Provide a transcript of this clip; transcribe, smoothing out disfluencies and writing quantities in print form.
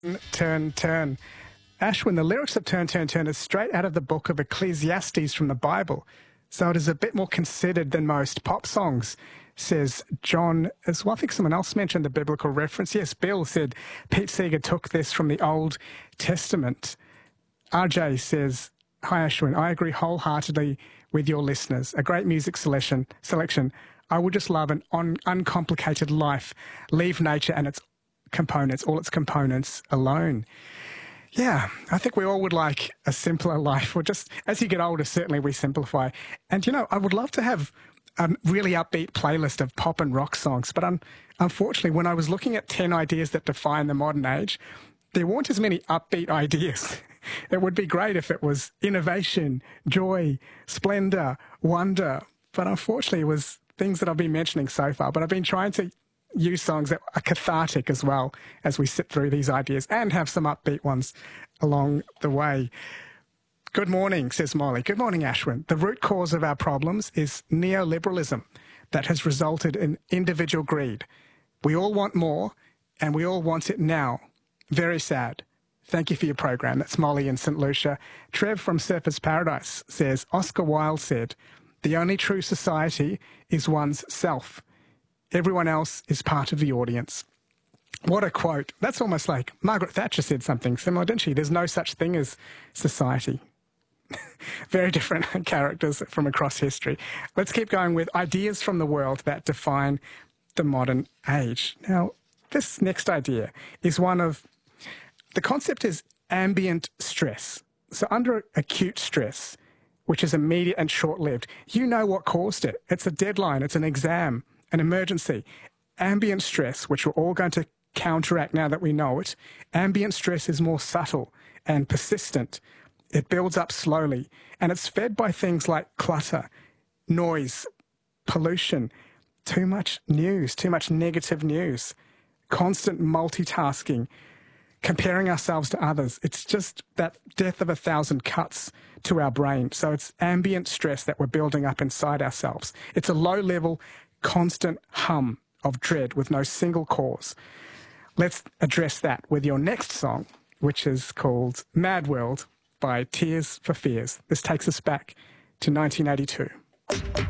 Turn, Turn. Ashwin, the lyrics of Turn, Turn, Turn is straight out of the book of Ecclesiastes from the Bible, so it is a bit more considered than most pop songs, says John as well. I think someone else mentioned the biblical reference. Yes, Bill said Pete Seeger took this from the Old Testament. RJ says, hi Ashwin, I agree wholeheartedly with your listeners. A great music selection. I would just love an uncomplicated life. Leave nature and its components, all its components alone. Yeah, I think we all would like a simpler life. Or just as you get older, certainly we simplify. And, you know, I would love to have a really upbeat playlist of pop and rock songs. But unfortunately, when I was looking at 10 ideas that define the modern age, there weren't as many upbeat ideas. It would be great if it was innovation, joy, splendor, wonder. But unfortunately, it was things that I've been mentioning so far. But I've been trying to use songs that are cathartic as well as we sit through these ideas and have some upbeat ones along the way. Good morning, says Molly. Good morning, Ashwin. The root cause of our problems is neoliberalism that has resulted in individual greed. We all want more and we all want it now. Very sad. Thank you for your program. That's Molly in St. Lucia. Trev from Surfers Paradise says, Oscar Wilde said, the only true society is one's self. Everyone else is part of the audience. What a quote. That's almost like Margaret Thatcher said something similar, didn't she? There's no such thing as society. Very different characters from across history. Let's keep going with ideas from the world that define the modern age. Now, this next idea is one of, the concept is ambient stress. So under acute stress, which is immediate and short-lived, you know what caused it. It's a deadline, it's an exam, an emergency. Ambient stress, which we're all going to counteract now that we know it, ambient stress is more subtle and persistent. It builds up slowly, and it's fed by things like clutter, noise, pollution, too much news, too much negative news, constant multitasking, comparing ourselves to others. It's just that death of 1,000 cuts to our brain. So it's ambient stress that we're building up inside ourselves. It's a low-level, constant hum of dread with no single cause. Let's address that with your next song, which is called Mad World by Tears for Fears. This takes us back to 1982.